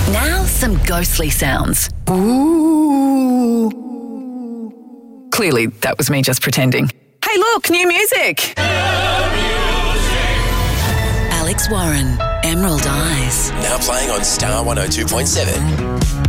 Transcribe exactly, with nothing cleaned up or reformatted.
Now, some ghostly sounds. Ooh. Clearly, that was me just pretending. Hey, look, new music. Alex Warren, Emerald Eyes. Now playing on Star one oh two point seven.